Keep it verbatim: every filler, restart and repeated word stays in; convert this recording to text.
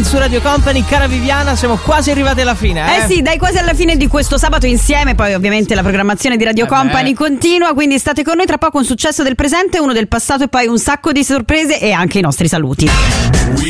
su Radio Company. Cara Viviana, siamo quasi arrivati alla fine. Eh, eh sì, dai, quasi alla fine di questo sabato insieme. Poi ovviamente la programmazione di Radio eh Company beh. continua, quindi state con noi. Tra poco un successo del presente, uno del passato e poi un sacco di sorprese e anche i nostri saluti.